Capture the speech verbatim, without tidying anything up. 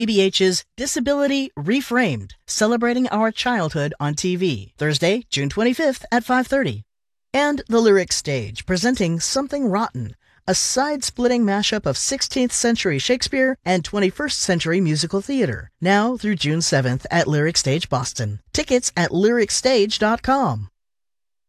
C B H's Disability Reframed, Celebrating Our Childhood on T V, Thursday, June twenty-fifth at five thirty. And the Lyric Stage, presenting Something Rotten, a side-splitting mashup of sixteenth century Shakespeare and twenty-first century musical theater, now through June seventh at Lyric Stage Boston. Tickets at lyric stage dot com.